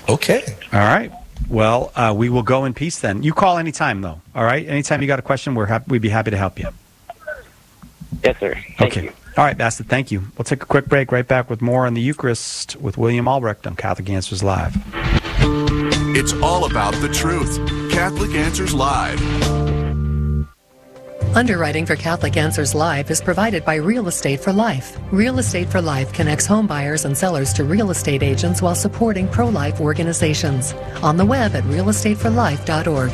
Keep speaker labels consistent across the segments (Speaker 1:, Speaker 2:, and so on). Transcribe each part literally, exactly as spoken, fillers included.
Speaker 1: Okay.
Speaker 2: All right. Well, uh, we will go in peace then. You call anytime, though. All right? Anytime you got a question, we're hap- we'd be happy to help you.
Speaker 3: Yes, sir. Thank
Speaker 2: okay.
Speaker 3: you.
Speaker 2: All right, Bassett, thank you. We'll take a quick break. Right back with more on the Eucharist with William Albrecht on Catholic Answers Live.
Speaker 4: It's all about the truth. Catholic Answers Live.
Speaker 5: Underwriting for Catholic Answers Live is provided by Real Estate for Life. Real Estate for Life connects home buyers and sellers to real estate agents while supporting pro-life organizations. On the web at real estate for life dot org.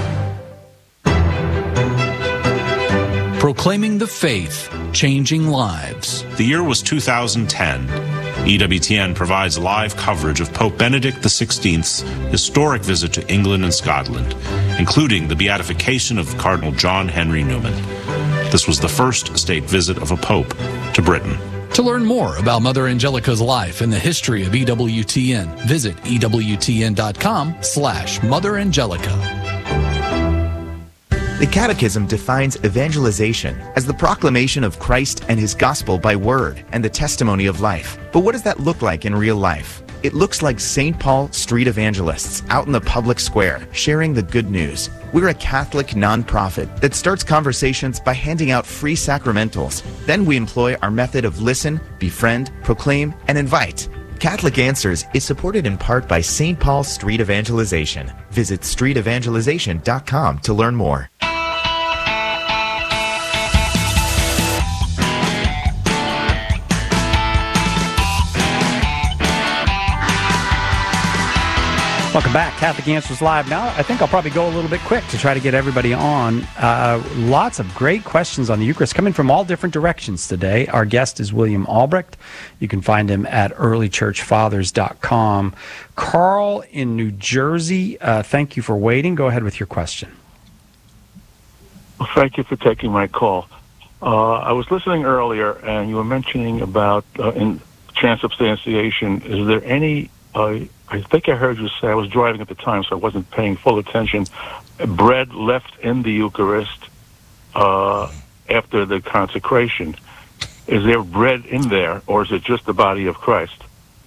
Speaker 6: Proclaiming the faith, changing lives.
Speaker 7: The year was two thousand ten. E W T N provides live coverage of Pope Benedict the sixteenth's historic visit to England and Scotland, including the beatification of Cardinal John Henry Newman. This was the first state visit of a pope to Britain.
Speaker 6: To learn more about Mother Angelica's life and the history of E W T N, visit E W T N dot com slash Mother Angelica.
Speaker 8: The Catechism defines evangelization as the proclamation of Christ and his gospel by word and the testimony of life. But what does that look like in real life? It looks like Saint Paul street evangelists out in the public square sharing the good news. We're a Catholic nonprofit that starts conversations by handing out free sacramentals. Then we employ our method of listen, befriend, proclaim, and invite. Catholic Answers is supported in part by Saint Paul Street Evangelization. Visit street evangelization dot com to learn more.
Speaker 2: Welcome back. Catholic Answers Live. Now, I think I'll probably go a little bit quick to try to get everybody on. Uh, lots of great questions on the Eucharist coming from all different directions today. Our guest is William Albrecht. You can find him at early church fathers dot com. Carl in New Jersey, uh, thank you for waiting. Go ahead with your question.
Speaker 9: Well, thank you for taking my call. Uh, I was listening earlier, and you were mentioning about uh, in transubstantiation. Is there any... Uh, I think I heard you say, I was driving at the time, so I wasn't paying full attention, bread left in the Eucharist uh, after the consecration. Is there bread in there, or is it just the body of Christ?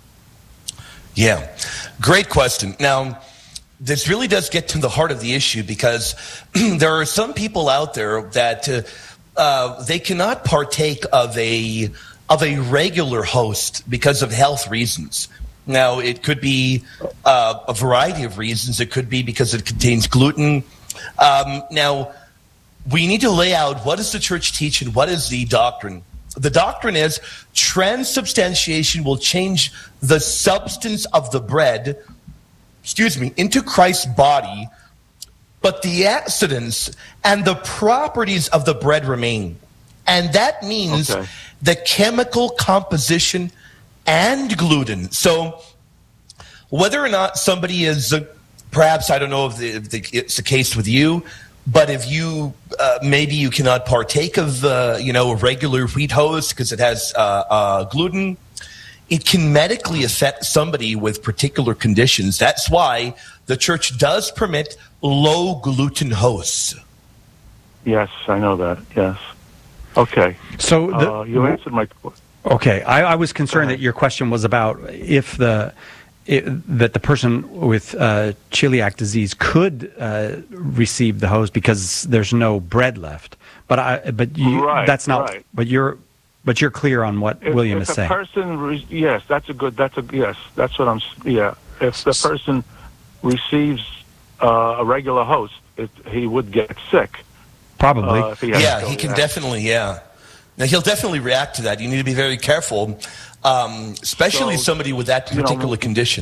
Speaker 1: Yeah, great question. Now, this really does get to the heart of the issue, because there are some people out there that uh, uh, they cannot partake of a of a regular host because of health reasons. Now, it could be uh, a variety of reasons. It could be because it contains gluten. Um, now, we need to lay out what does the church teach and what is the doctrine. The doctrine is transubstantiation will change the substance of the bread, excuse me, into Christ's body, but the accidents and the properties of the bread remain. And that means okay. the chemical composition and gluten. So whether or not somebody is, uh, perhaps, I don't know if, the, if the, it's the case with you, but if you, uh, maybe you cannot partake of, uh, you know, a regular wheat host because it has uh, uh, gluten, it can medically affect somebody with particular conditions. That's why the church does permit low gluten hosts.
Speaker 9: Yes, I know that, yes. Okay.
Speaker 2: So the,
Speaker 9: uh, you answered my question.
Speaker 2: Okay, I, I was concerned that your question was about if the it, that the person with uh, celiac disease could uh, receive the host because there's no bread left. But I, but you,
Speaker 9: right,
Speaker 2: that's not.
Speaker 9: Right.
Speaker 2: But you're, but you're clear on what
Speaker 9: if,
Speaker 2: William
Speaker 9: if
Speaker 2: is saying.
Speaker 9: Person, re- yes, that's a good. That's a yes. That's what I'm. Yeah, if the person receives uh, a regular host, it, he would get sick.
Speaker 2: Probably.
Speaker 9: Uh, he
Speaker 1: yeah, he can definitely. Yeah. Now, he'll definitely react to that. You need to be very careful, um, especially so, somebody with that particular you know, condition.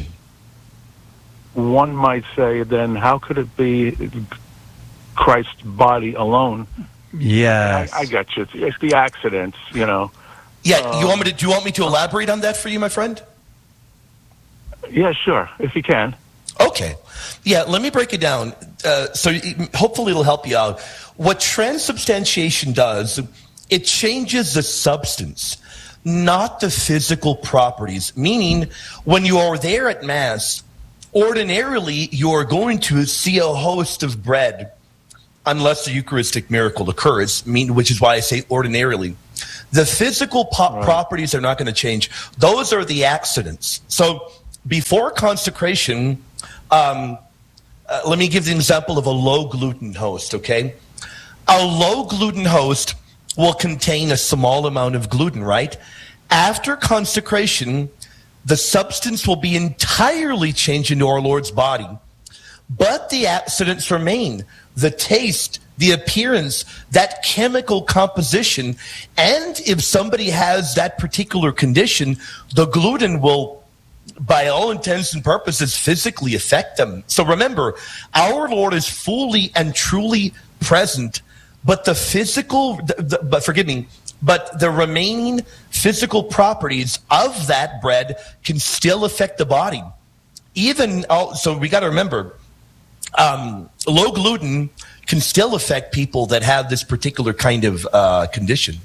Speaker 9: One might say, then, how could it be Christ's body alone?
Speaker 2: Yes.
Speaker 9: I, I got you. It's, it's the accidents, you know.
Speaker 1: Yeah,
Speaker 9: um,
Speaker 1: you want me to, do you want me to elaborate on that for you, my friend?
Speaker 9: Yeah, sure, if you can.
Speaker 1: Okay. Yeah, let me break it down. Uh, so hopefully it'll help you out. What transubstantiation does, it changes the substance, not the physical properties. Meaning, when you are there at Mass, ordinarily you are going to see a host of bread, unless a Eucharistic miracle occurs, mean, which is why I say ordinarily. The physical po- right. properties are not going to change. Those are the accidents. So before consecration, um, uh, let me give the example of a low gluten host, okay? A low gluten host will contain a small amount of gluten, right? After consecration, the substance will be entirely changed into our Lord's body, but the abstinence remain, the taste, the appearance, that chemical composition, and if somebody has that particular condition, the gluten will, by all intents and purposes, physically affect them. So remember, our Lord is fully and truly present, but the physical, the, the, but forgive me, but the remaining physical properties of that bread can still affect the body. Even, so we got to remember, um, low gluten can still affect people that have this particular kind of uh, condition.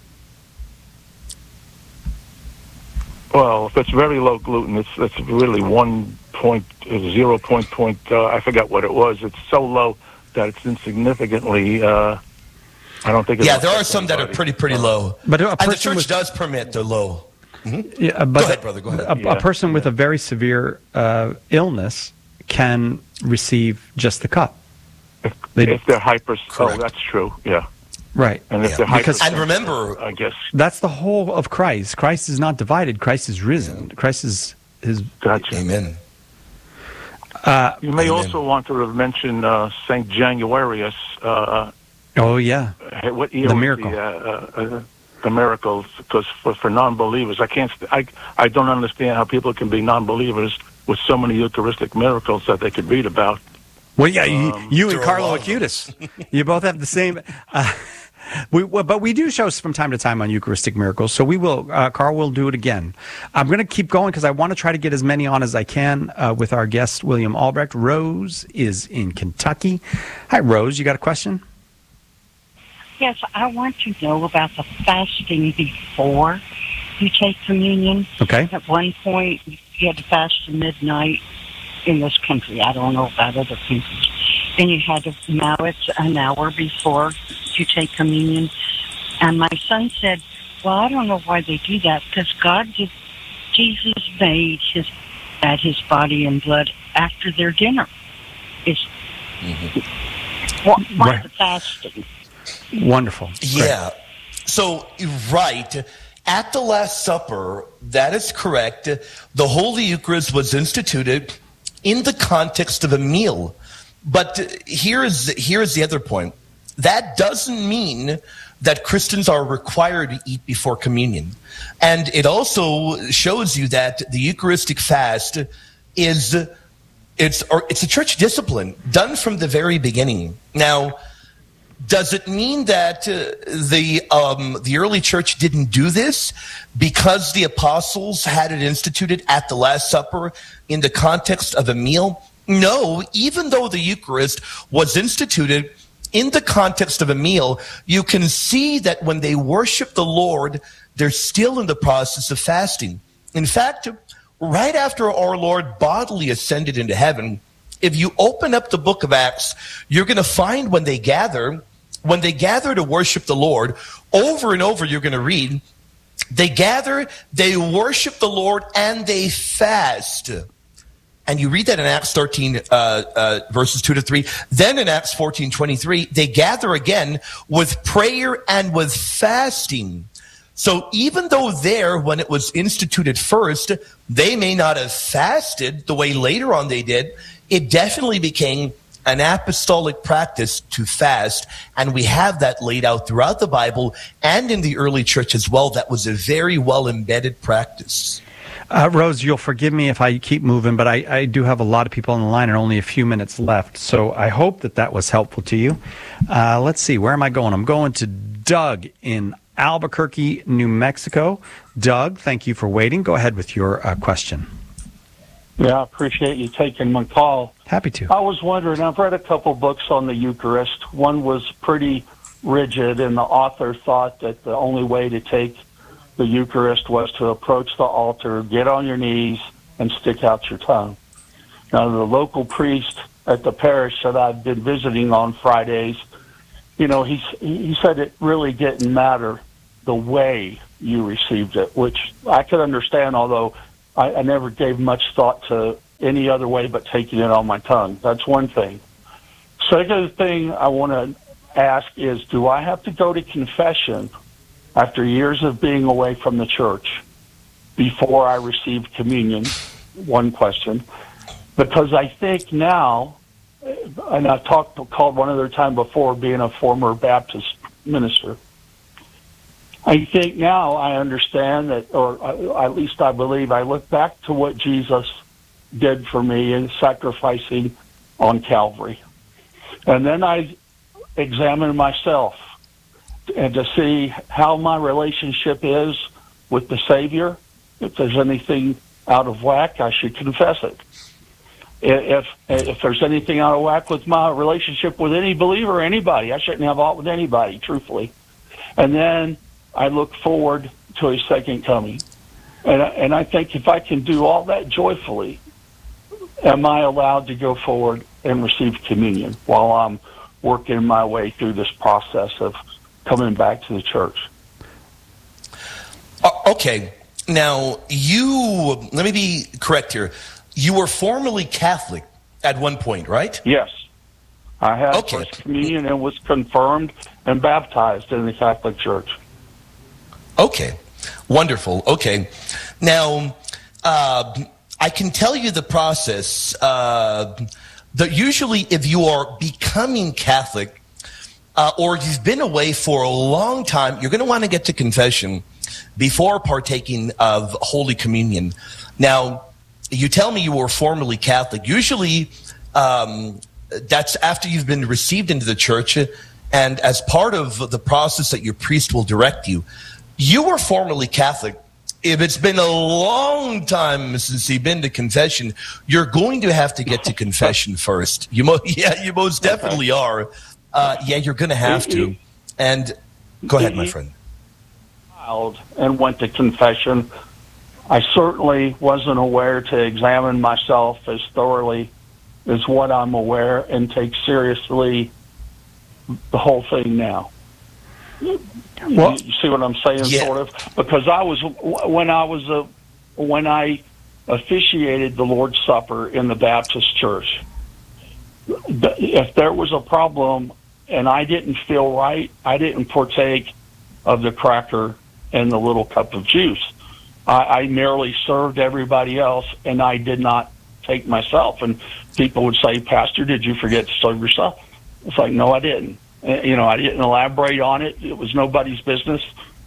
Speaker 9: Well, if it's very low gluten, it's it's really one point zero point point. Uh, I forgot what it was. It's so low that it's insignificantly. Uh, I don't think. It's
Speaker 1: yeah, there are some anybody. that are pretty pretty low,
Speaker 2: but a
Speaker 1: and the church
Speaker 2: with,
Speaker 1: does permit the low.
Speaker 2: Mm-hmm. Yeah, but
Speaker 1: go ahead, brother. Go ahead.
Speaker 2: A,
Speaker 9: yeah.
Speaker 2: a person with a very severe uh, illness can receive just the cup.
Speaker 9: If,
Speaker 2: they,
Speaker 9: if they're hyper,
Speaker 1: correct.
Speaker 9: oh, that's true. Yeah.
Speaker 2: Right.
Speaker 9: And if
Speaker 1: yeah.
Speaker 9: they're hyper,
Speaker 1: and remember,
Speaker 9: I guess
Speaker 2: that's the whole of Christ. Christ is not divided. Christ is risen. Yeah. Christ is his.
Speaker 9: Gotcha.
Speaker 1: Amen.
Speaker 2: Uh,
Speaker 9: you may
Speaker 1: Amen.
Speaker 9: also want to mention uh, Saint Januarius. Uh,
Speaker 2: oh yeah.
Speaker 9: What year
Speaker 2: the
Speaker 9: was
Speaker 2: miracle.
Speaker 9: The, uh, uh, the miracles, because for, for non-believers, I can't. I I don't understand how people can be non-believers with so many Eucharistic miracles that they could read about.
Speaker 2: Well, yeah, you,
Speaker 9: Um,
Speaker 2: you and Carlo Acutis, you both have the same. Uh, we, but we do shows from time to time on Eucharistic miracles, so we will. Uh, Carl will do it again. I'm going to keep going because I want to try to get as many on as I can uh, with our guest William Albrecht. Rose is in Kentucky. Hi, Rose. You got a question?
Speaker 10: Yes, I want to know about the fasting before you take communion.
Speaker 2: Okay.
Speaker 10: At one point, you had to fast to midnight in this country. I don't know about other countries. Then you had to, now it's an hour before you take communion. And my son said, well, I don't know why they do that, because God did, Jesus made his, at his body and blood after their dinner. It's, mm-hmm. why, why
Speaker 2: right.
Speaker 10: the fasting?
Speaker 2: Wonderful.
Speaker 1: Yeah. Great. So, right. At the Last Supper, that is correct. The Holy Eucharist was instituted in the context of a meal. But here is, here is the other point. That doesn't mean that Christians are required to eat before communion. And it also shows you that the Eucharistic fast is it's or it's a church discipline done from the very beginning. Now, does it mean that uh, the um, the early church didn't do this because the apostles had it instituted at the Last Supper in the context of a meal? No, even though the Eucharist was instituted in the context of a meal, you can see that when they worship the Lord, they're still in the process of fasting. In fact, right after our Lord bodily ascended into heaven, if you open up the book of Acts, you're going to find when they gather, when they gather to worship the Lord, over and over you're going to read, they gather, they worship the Lord, and they fast. And you read that in Acts thirteen, uh, uh, verses two to three. Then in Acts fourteen twenty-three, they gather again with prayer and with fasting. So even though there, when it was instituted first, they may not have fasted the way later on they did, it definitely became an apostolic practice to fast. And we have that laid out throughout the Bible and in the early church as well. That was a very well embedded practice.
Speaker 2: Uh, Rose, you'll forgive me if I keep moving, but I, I do have a lot of people on the line and only a few minutes left. So I hope that that was helpful to you. Uh, let's see, where am I going? I'm going to Doug in Albuquerque, New Mexico. Doug, thank you for waiting. Go ahead with your uh, question.
Speaker 11: Yeah, I appreciate you taking my call.
Speaker 2: Happy to.
Speaker 11: I was wondering, I've read a couple books on the Eucharist. One was pretty rigid, and the author thought that the only way to take the Eucharist was to approach the altar, get on your knees, and stick out your tongue. Now, the local priest at the parish that I've been visiting on Fridays, you know, he, he said it really didn't matter the way you received it, which I could understand, although I, I never gave much thought to any other way but taking it on my tongue. That's one thing. Second thing I want to ask is, do I have to go to confession after years of being away from the church before I receive communion? One question. Because I think now, and I've talked called one other time before, being a former Baptist minister, I think now I understand that, or at least I believe, I look back to what Jesus did for me in sacrificing on Calvary. And then I examine myself and to see how my relationship is with the Savior. If there's anything out of whack, I should confess it. If if there's anything out of whack with my relationship with any believer or anybody, I shouldn't have aught with anybody, truthfully. And then I look forward to His second coming. And, and I think if I can do all that joyfully, am I allowed to go forward and receive communion while I'm working my way through this process of coming back to the church?
Speaker 1: Uh, okay. Now, you, let me be correct here. You were formerly Catholic at one point, right?
Speaker 11: Yes. I had
Speaker 1: okay.
Speaker 11: First Communion and was confirmed and baptized in the Catholic Church.
Speaker 1: Okay. Wonderful. Okay. Now, uh, I can tell you the process. Uh, that usually if you are becoming Catholic uh, or you've been away for a long time, you're going to want to get to confession before partaking of Holy Communion. Now, you tell me you were formerly Catholic. Usually, um, that's after you've been received into the church, and as part of the process that your priest will direct you. You were formerly Catholic. If it's been a long time since you've been to confession, you're going to have to get to confession first. You mo- yeah, you most definitely are. Uh, yeah, you're going to have to. And go ahead, my friend.
Speaker 11: And went to confession. I certainly wasn't aware to examine myself as thoroughly as what I'm aware and take seriously the whole thing now. Well, you see what I'm saying, yeah. Sort of? Because I was, when I was, a, when I officiated the Lord's Supper in the Baptist church, if there was a problem and I didn't feel right, I didn't partake of the cracker and the little cup of juice. I, I merely served everybody else, and I did not take myself. And people would say, "Pastor, did you forget to serve yourself?" It's like, no, I didn't. You know, I didn't elaborate on it. It was nobody's business.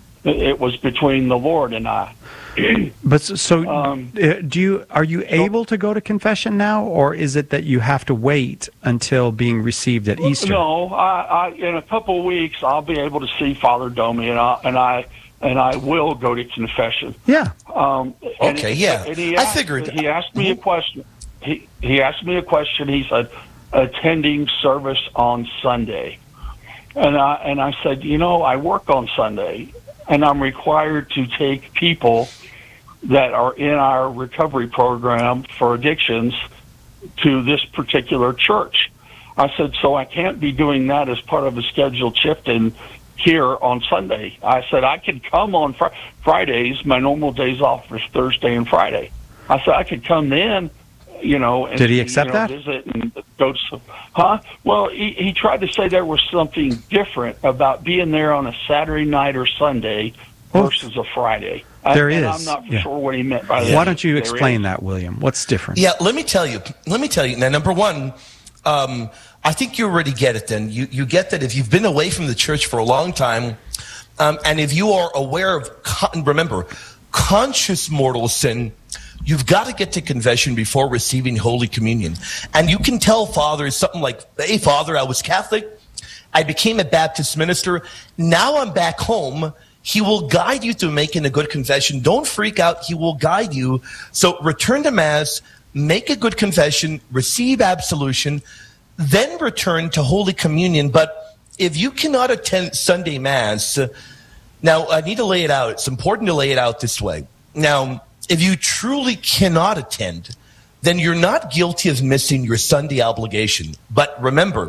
Speaker 11: It was between the Lord and I.
Speaker 2: But so, um, do you are you able to go to confession now, or is it that you have to wait until being received at Easter?
Speaker 11: No, I, I, in a couple of weeks I'll be able to see Father Domi, and I and I and I will go to confession.
Speaker 2: Yeah.
Speaker 11: Um, and,
Speaker 1: okay. Yeah.
Speaker 11: And he
Speaker 1: I
Speaker 11: asked,
Speaker 1: figured.
Speaker 11: He asked me a question. He he asked me a question. He said, attending service on Sunday. And I and I said, you know, I work on Sunday, and I'm required to take people that are in our recovery program for addictions to this particular church. I said, so I can't be doing that as part of a scheduled shift in here on Sunday. I said, I could come on fr- Fridays. My normal days off is Thursday and Friday. I said, I could come then. You know, and,
Speaker 2: did he accept
Speaker 11: you know,
Speaker 2: that?
Speaker 11: Visit and go to some, huh? Well, he, he tried to say there was something different about being there on a Saturday night or Sunday well, versus a Friday.
Speaker 2: There
Speaker 11: I,
Speaker 2: is.
Speaker 11: I'm not
Speaker 2: yeah.
Speaker 11: sure what he meant by that.
Speaker 2: Why don't you
Speaker 11: there
Speaker 2: explain
Speaker 11: is.
Speaker 2: that, William? What's different?
Speaker 1: Yeah, let me tell you. Let me tell you. Now, number one, um, I think you already get it. Then you you get that if you've been away from the church for a long time, um, and if you are aware of, con- remember, conscious mortal sin. You've got to get to confession before receiving Holy Communion. And you can tell fathers something like, hey, Father, I was Catholic. I became a Baptist minister. Now I'm back home. He will guide you through making a good confession. Don't freak out. He will guide you. So return to Mass, make a good confession, receive absolution, then return to Holy Communion. But if you cannot attend Sunday Mass, now I need to lay it out. It's important to lay it out this way. Now, if you truly cannot attend, then you're not guilty of missing your Sunday obligation. But remember,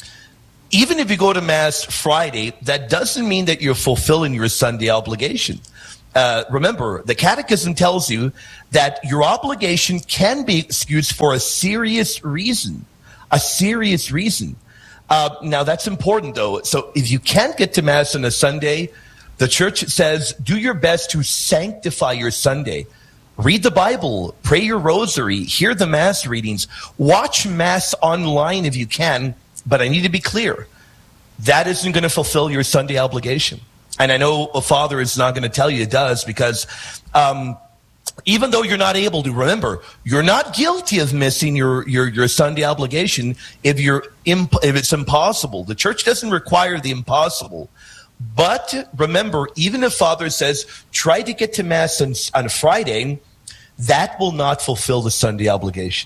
Speaker 1: even if you go to Mass Friday, that doesn't mean that you're fulfilling your Sunday obligation. Uh, remember, the Catechism tells you that your obligation can be excused for a serious reason. A serious reason. Uh, now, that's important, though. So if you can't get to Mass on a Sunday, the Church says do your best to sanctify your Sunday. Read the Bible, pray your rosary, hear the Mass readings, watch Mass online if you can. But I need to be clear, that isn't going to fulfill your Sunday obligation. And I know a father is not going to tell you it does, because um, even though you're not able to, remember, you're not guilty of missing your, your, your Sunday obligation if you're imp- if it's impossible. The Church doesn't require the impossible. But remember, even if father says, try to get to Mass on, on Friday, that will not fulfill the Sunday obligation.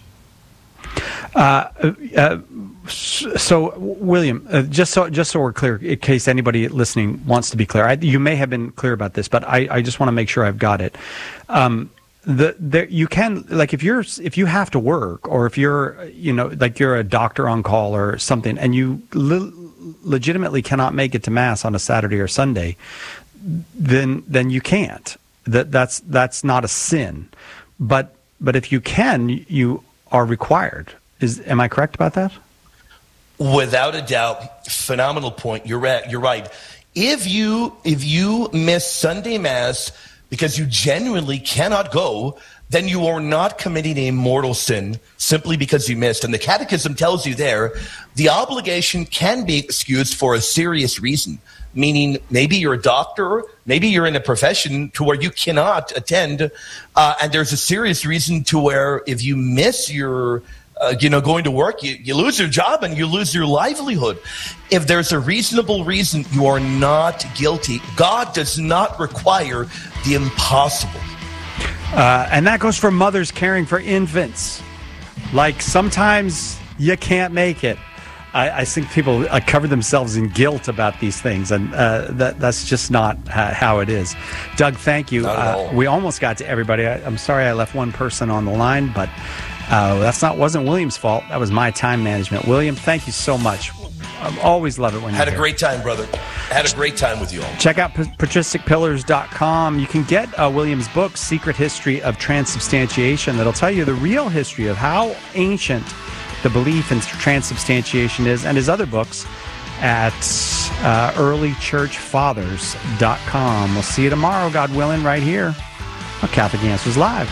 Speaker 2: Uh, uh, so, William, uh, just so just so we're clear, in case anybody listening wants to be clear, I, you may have been clear about this, but I, I just want to make sure I've got it. Um, the, the you can, like, if you're if you have to work, or if you're you know like you're a doctor on call or something, and you le- legitimately cannot make it to Mass on a Saturday or Sunday, then then you can't. That that's that's not a sin. But but if you can, you are required. Is am I correct about that?
Speaker 1: Without a doubt, phenomenal point. You're right. You're right. If you if you miss Sunday Mass because you genuinely cannot go, then you are not committing a mortal sin simply because you missed. And the Catechism tells you there, the obligation can be excused for a serious reason. Meaning, maybe you're a doctor, maybe you're in a profession to where you cannot attend, uh, and there's a serious reason to where if you miss your, uh, you know, going to work, you, you lose your job and you lose your livelihood. If there's a reasonable reason, you are not guilty. God does not require the impossible.
Speaker 2: Uh, and that goes for mothers caring for infants. Like, sometimes you can't make it. I, I think people uh, cover themselves in guilt about these things, and uh, that that's just not uh, how it is. Doug, thank you. Uh, we almost got to everybody. I, I'm sorry I left one person on the line, but uh, that's not wasn't William's fault. That was my time management. William, thank you so much. I always love it when you
Speaker 1: had
Speaker 2: a
Speaker 1: here. Great time, brother. Had a great time with you all.
Speaker 2: Check out patristic pillars dot com. You can get uh, William's book, Secret History of Transubstantiation, that'll tell you the real history of how ancient the belief in transubstantiation is, and his other books at uh, early church fathers dot com. We'll see you tomorrow, God willing, right here on Catholic Answers Live.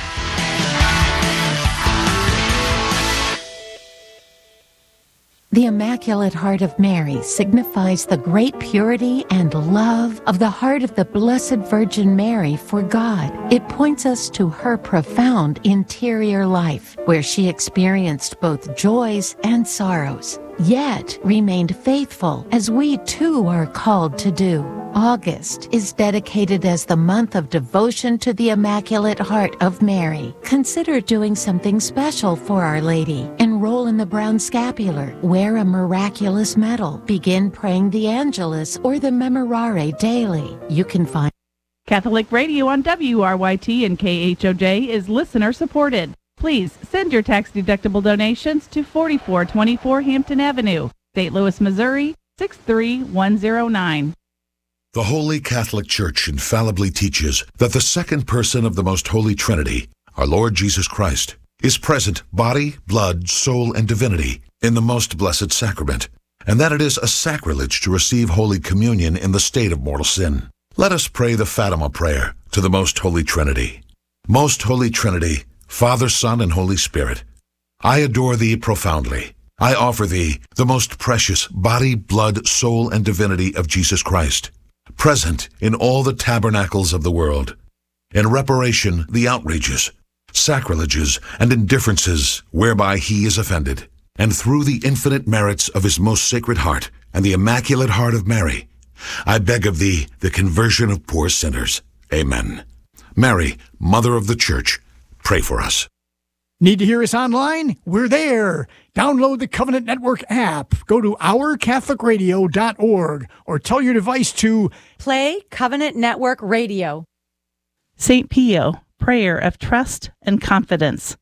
Speaker 12: The Immaculate Heart of Mary signifies the great purity and love of the heart of the Blessed Virgin Mary for God. It points us to her profound interior life, where she experienced both joys and sorrows, yet remained faithful, as we too are called to do. August is dedicated as the month of devotion to the Immaculate Heart of Mary. Consider doing something special for Our Lady. Enroll in the Brown Scapular, wear a miraculous medal, begin praying the Angelus or the Memorare daily. You can find
Speaker 13: Catholic Radio on W R Y T and K H O J is listener supported. Please send your tax-deductible donations to forty-four twenty-four Hampton Avenue, Saint Louis, Missouri, six three one zero nine.
Speaker 14: The Holy Catholic Church infallibly teaches that the second person of the Most Holy Trinity, our Lord Jesus Christ, is present body, blood, soul, and divinity in the Most Blessed Sacrament, and that it is a sacrilege to receive Holy Communion in the state of mortal sin. Let us pray the Fatima Prayer to the Most Holy Trinity. Most Holy Trinity, Father, Son, and Holy Spirit, I adore Thee profoundly. I offer Thee the most precious body, blood, soul, and divinity of Jesus Christ, present in all the tabernacles of the world, in reparation the outrages, sacrileges, and indifferences whereby He is offended, and through the infinite merits of His most sacred heart and the Immaculate Heart of Mary, I beg of Thee the conversion of poor sinners. Amen. Mary, Mother of the Church, pray for us.
Speaker 15: Need to hear us online? We're there. Download the Covenant Network app. Go to our catholic radio dot org or tell your device to
Speaker 16: play Covenant Network Radio.
Speaker 13: Saint Pio, prayer of trust and confidence.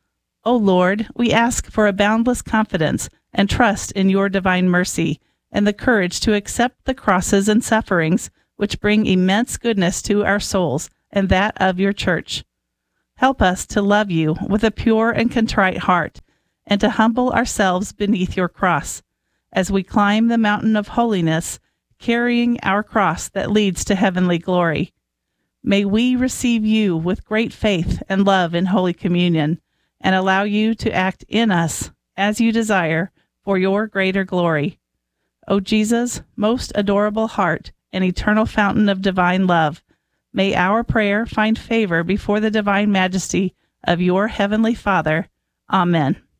Speaker 13: O Lord, we ask for a boundless confidence and trust in your divine mercy and the courage to accept the crosses and sufferings which bring immense goodness to our souls and that of your church. Help us to love you with a pure and contrite heart, and to humble ourselves beneath your cross as we climb the mountain of holiness, carrying our cross that leads to heavenly glory. May we receive you with great faith and love in Holy Communion, and allow you to act in us as you desire for your greater glory. O Jesus, most adorable heart and eternal fountain of divine love, may our prayer find favor before the divine majesty of your heavenly Father. Amen.